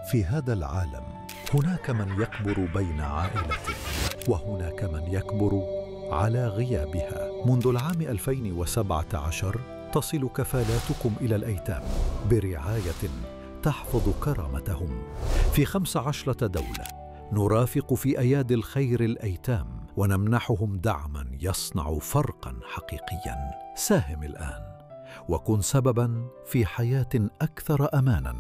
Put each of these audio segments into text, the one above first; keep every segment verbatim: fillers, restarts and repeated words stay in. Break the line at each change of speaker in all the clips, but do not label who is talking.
في هذا العالم هناك من يكبر بين عائلته، وهناك من يكبر على غيابها. منذ العام ألفين وسبعة عشر تصل كفالاتكم إلى الأيتام برعاية تحفظ كرامتهم في خمس عشرة دولة. نرافق في أيادي الخير الأيتام ونمنحهم دعما يصنع فرقا حقيقيا. ساهم الآن وكن سببا في حياة أكثر أمانا.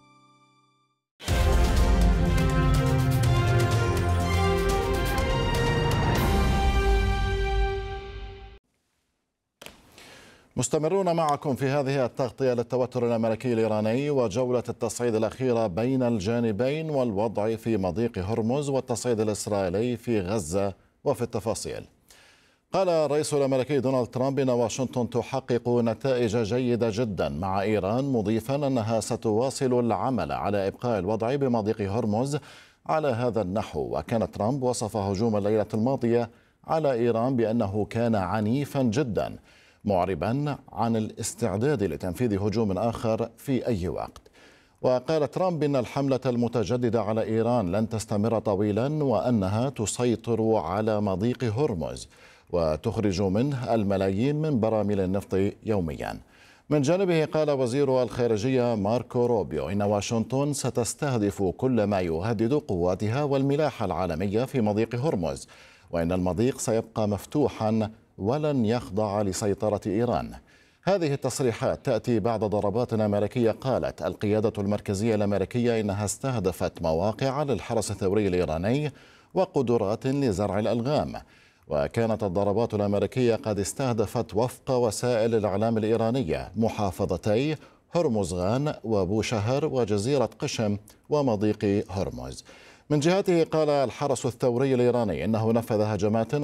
مستمرون معكم في هذه التغطية للتوتر الأمريكي الإيراني وجولة التصعيد الأخيرة بين الجانبين والوضع في مضيق هرمز والتصعيد الإسرائيلي في غزة. وفي التفاصيل، قال الرئيس الأمريكي دونالد ترامب إن واشنطن تحقق نتائج جيدة جدا مع إيران، مضيفا أنها ستواصل العمل على إبقاء الوضع بمضيق هرمز على هذا النحو. وكان ترامب وصف هجوم الليلة الماضية على إيران بأنه كان عنيفا جدا، معربا عن الاستعداد لتنفيذ هجوم آخر في أي وقت. وقال ترامب إن الحملة المتجددة على إيران لن تستمر طويلا، وأنها تسيطر على مضيق هرمز وتخرج منه الملايين من براميل النفط يوميا. من جانبه قال وزير الخارجية ماركو روبيو إن واشنطن ستستهدف كل ما يهدد قواتها والملاحة العالمية في مضيق هرمز، وإن المضيق سيبقى مفتوحا ولن يخضع لسيطرة إيران. هذه التصريحات تأتي بعد ضربات أمريكية قالت القيادة المركزية الأمريكية إنها استهدفت مواقع للحرس الثوري الإيراني وقدرات لزرع الألغام. وكانت الضربات الأمريكية قد استهدفت وفق وسائل الإعلام الإيرانية محافظتي هرمزغان وبوشهر وجزيرة قشم ومضيق هرمز. من جهته قال الحرس الثوري الإيراني إنه نفذ هجمات